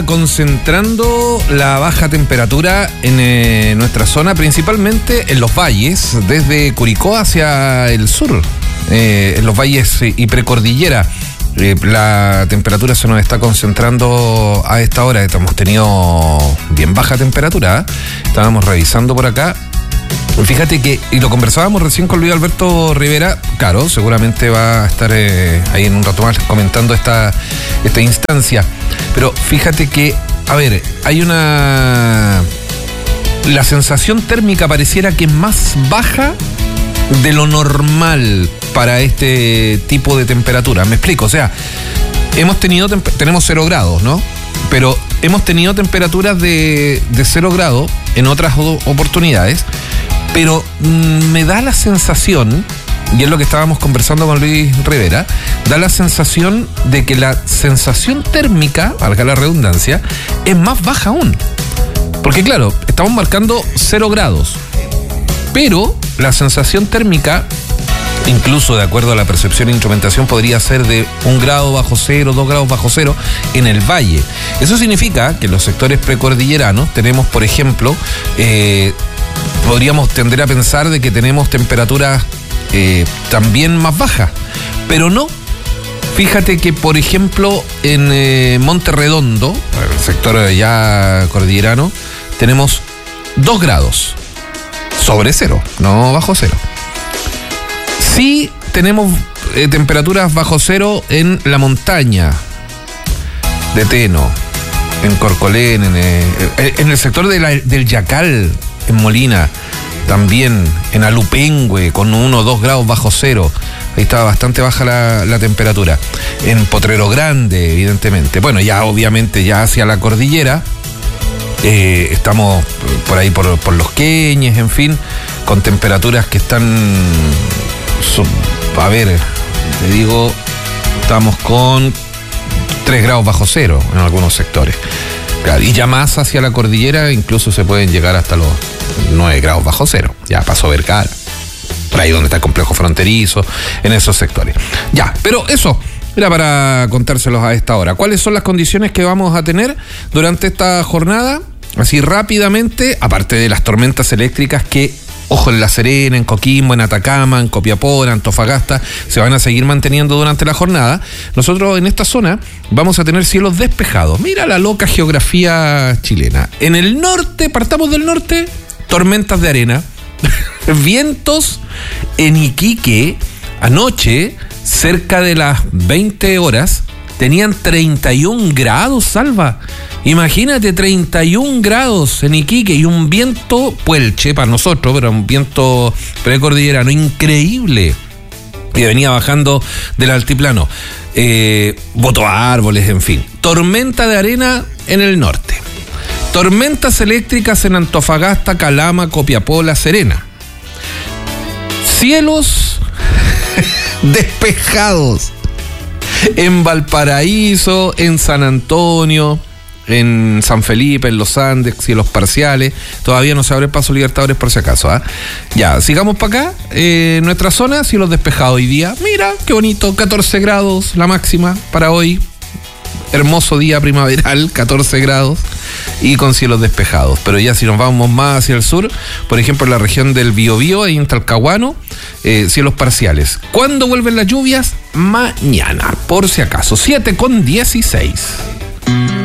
Concentrando la baja temperatura en nuestra zona, principalmente en los valles, desde Curicó hacia el sur, en los valles y precordillera. La temperatura se nos está concentrando a esta hora. Hemos tenido bien baja temperatura, estábamos revisando por acá. Fíjate que, y lo conversábamos recién con Luis Alberto Rivera, claro, seguramente va a estar ahí en un rato más comentando esta instancia, pero fíjate que, a ver, hay la sensación térmica pareciera que es más baja de lo normal para este tipo de temperatura. Me explico, o sea, tenemos 0 grados, ¿no? Pero hemos tenido temperaturas de 0 grados en otras oportunidades, pero me da la sensación, y es lo que estábamos conversando con Luis Rivera, da la sensación de que la sensación térmica, valga la redundancia, es más baja aún. Porque claro, estamos marcando 0 grados, pero la sensación térmica, incluso de acuerdo a la percepción e instrumentación, podría ser de 1 grado bajo cero, 2 grados bajo cero en el valle. Eso significa que en los sectores precordilleranos tenemos, por ejemplo, podríamos tender a pensar de que tenemos temperaturas también más bajas, pero no. Fíjate que, por ejemplo, en Monte Redondo, el sector ya cordillerano, tenemos 2 grados sobre cero, no bajo cero. Sí tenemos temperaturas bajo cero en la montaña de Teno, en Corcolén, en el sector del Yacal, en Molina, también en Alupengüe, con 1 o 2 grados bajo cero. Ahí estaba bastante baja la temperatura. En Potrero Grande, evidentemente. Bueno, ya obviamente ya hacia la cordillera, estamos por ahí por los Queñes, en fin, con temperaturas que están, a ver, te digo, estamos con 3 grados bajo cero en algunos sectores. Claro, y ya más hacia la cordillera incluso se pueden llegar hasta los 9 grados bajo cero. Ya pasó Vergara, por ahí donde está el complejo fronterizo, en esos sectores. Ya, pero eso era para contárselos a esta hora. ¿Cuáles son las condiciones que vamos a tener durante esta jornada? Así rápidamente, aparte de las tormentas eléctricas que, ojo, en La Serena, en Coquimbo, en Atacama, en Copiapó, en Antofagasta, se van a seguir manteniendo durante la jornada. Nosotros en esta zona vamos a tener cielos despejados. Mira la loca geografía chilena. En el norte, partamos del norte, tormentas de arena, vientos en Iquique. Anoche, cerca de las 20 horas, tenían 31 grados, Salva. Imagínate, 31 grados en Iquique y un viento puelche para nosotros, pero un viento precordillerano increíble. Y venía bajando del altiplano. Botó árboles, en fin. Tormenta de arena en el norte. Tormentas eléctricas en Antofagasta, Calama, Copiapó, La Serena. Cielos despejados en Valparaíso, en San Antonio, en San Felipe, en los Andes, cielos parciales. Todavía no se abre el paso Libertadores por si acaso, ¿ah? Ya, sigamos para acá. Nuestra zona, cielos despejados hoy día. Mira, qué bonito, 14 grados la máxima para hoy. Hermoso día primaveral, 14 grados y con cielos despejados. Pero ya si nos vamos más hacia el sur, por ejemplo en la región del Biobío, ahí en Talcahuano, cielos parciales. ¿Cuándo vuelven las lluvias? Mañana, por si acaso, 7:16.